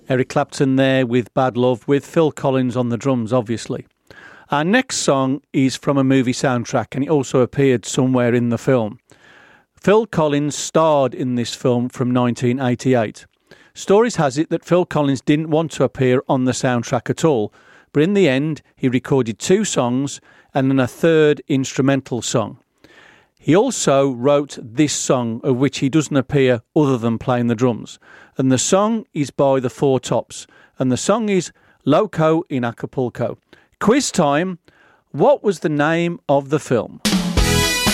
Eric Clapton there with Bad Love, with Phil Collins on the drums, obviously. Our next song is from a movie soundtrack, and it also appeared somewhere in the film. Phil Collins starred in this film from 1988. Stories has it that Phil Collins didn't want to appear on the soundtrack at all, but in the end he recorded 2 songs and then a third instrumental song. He also wrote this song, of which he doesn't appear other than playing the drums. And the song is by the Four Tops, and the song is Loco in Acapulco. Quiz time. What was the name of the film?